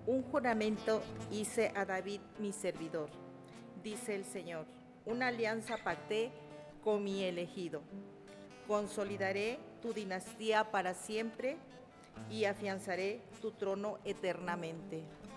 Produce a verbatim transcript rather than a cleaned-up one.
Un juramento hice a David mi servidor, dice el Señor. Una alianza pacté con mi elegido. Consolidaré tu dinastía para siempre y afianzaré tu trono eternamente.